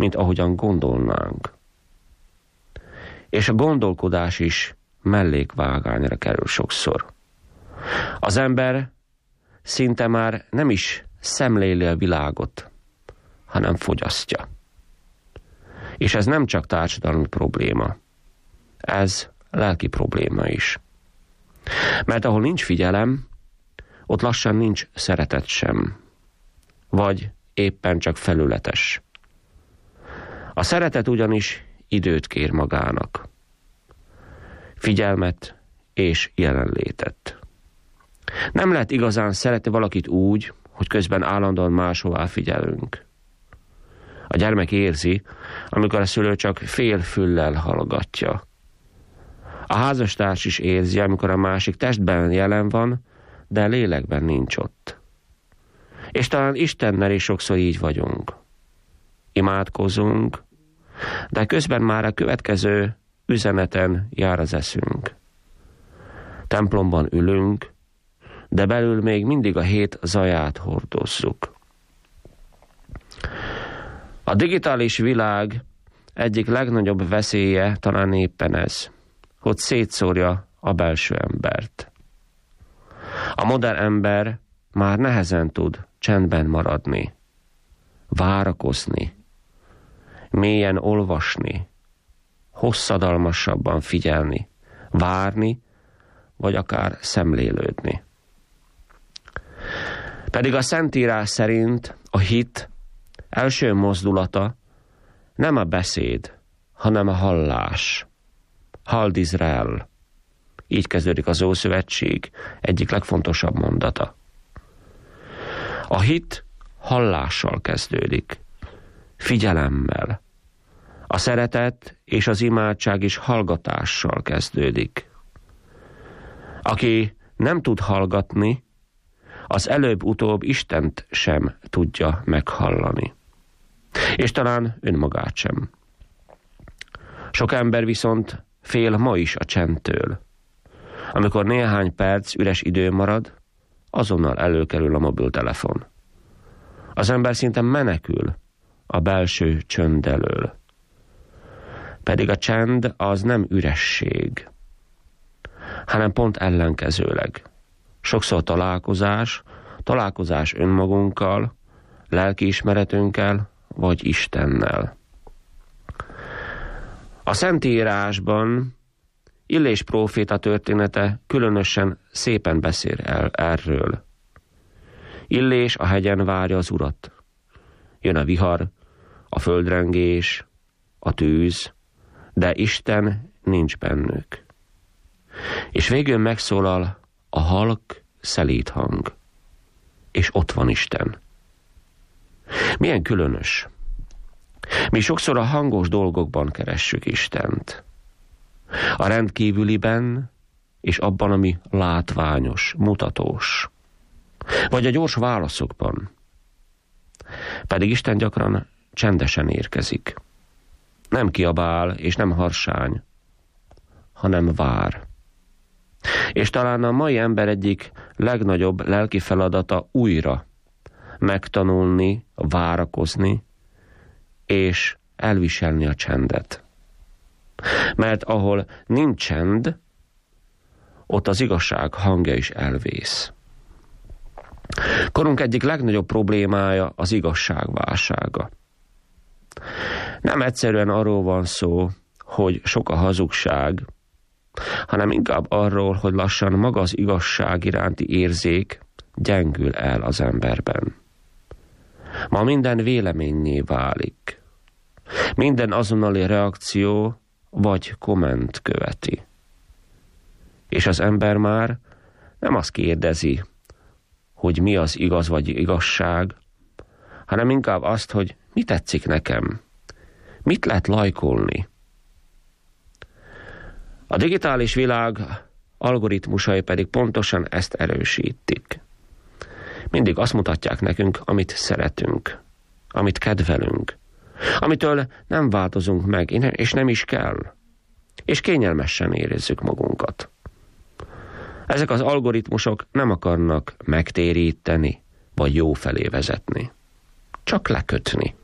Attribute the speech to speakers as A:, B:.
A: mint ahogyan gondolnánk. És a gondolkodás is mellékvágányra kerül sokszor. Az ember szinte már nem is szemléli a világot, hanem fogyasztja. És ez nem csak társadalmi probléma, ez lelki probléma is. Mert ahol nincs figyelem, ott lassan nincs szeretet sem, vagy éppen csak felületes. A szeretet ugyanis időt kér magának, figyelmet és jelenlétet. Nem lehet igazán szeretni valakit úgy, hogy közben állandóan máshová figyelünk. A gyermek érzi, amikor a szülő csak fél füllel hallgatja. A házastárs is érzi, amikor a másik testben jelen van, de lélekben nincs ott. És talán Istennel is sokszor így vagyunk. Imádkozunk, de közben már a következő üzeneten jár az eszünk. Templomban ülünk, de belül még mindig a hét zaját hordozzuk. A digitális világ egyik legnagyobb veszélye talán éppen ez, hogy szétszórja a belső embert. A modern ember már nehezen tud csendben maradni, várakozni, mélyen olvasni, hosszadalmasabban figyelni, várni, vagy akár szemlélődni. Pedig a Szentírás szerint a hit első mozdulata nem a beszéd, hanem a hallás. Halld Izrael! Így kezdődik az Ószövetség egyik legfontosabb mondata. A hit hallással kezdődik, figyelemmel. A szeretet és az imádság is hallgatással kezdődik. Aki nem tud hallgatni, az előbb-utóbb Istent sem tudja meghallani. És talán önmagát sem. Sok ember viszont fél ma is a csendtől. Amikor néhány perc üres idő marad, azonnal előkerül a mobiltelefon. Az ember szinte menekül a belső csönd elől. Pedig a csend az nem üresség, hanem pont ellenkezőleg. Sokszor találkozás önmagunkkal, lelkiismeretünkkel, vagy Istennel. A Szentírásban Illés próféta története különösen szépen beszél erről. Illés a hegyen várja az Urat. Jön a vihar, a földrengés, a tűz, de Isten nincs bennük. És végül megszólal a halk, szelíd hang. És ott van Isten. Milyen különös. Mi sokszor a hangos dolgokban keressük Istent. A rendkívüliben és abban, ami látványos, mutatós. Vagy a gyors válaszokban. Pedig Isten gyakran csendesen érkezik. Nem kiabál és nem harsány, hanem vár. És talán a mai ember egyik legnagyobb lelki feladata újra megtanulni, várakozni és elviselni a csendet. Mert ahol nincs csend, ott az igazság hangja is elvész. Korunk egyik legnagyobb problémája az igazságválsága. Nem egyszerűen arról van szó, hogy sok a hazugság, hanem inkább arról, hogy lassan maga az igazság iránti érzék gyengül el az emberben. Ma minden véleménnyé válik. Minden azonnali reakció vagy komment követi. És az ember már nem azt kérdezi, hogy mi az igaz vagy igazság, hanem inkább azt, hogy mi tetszik nekem, mit lehet lajkolni. A digitális világ algoritmusai pedig pontosan ezt erősítik. Mindig azt mutatják nekünk, amit szeretünk, amit kedvelünk, amitől nem változunk meg, és nem is kell, és kényelmesen érezzük magunkat. Ezek az algoritmusok nem akarnak megtéríteni, vagy jó felé vezetni, csak lekötni.